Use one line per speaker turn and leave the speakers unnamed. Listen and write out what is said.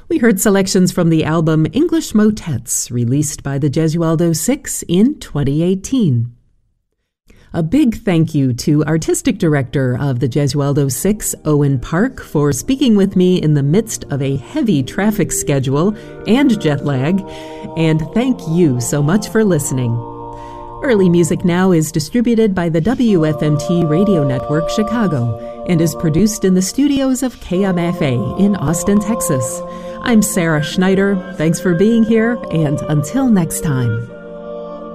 We heard selections from the album English Motets, released by the Gesualdo Six in 2018. A big thank you to Artistic Director of the Gesualdo Six, Owen Park, for speaking with me in the midst of a heavy traffic schedule and jet lag, and thank you so much for listening. Early Music Now is distributed by the WFMT Radio Network Chicago and is produced in the studios of KMFA in Austin, Texas. I'm Sarah Schneider. Thanks for being here, and until next time.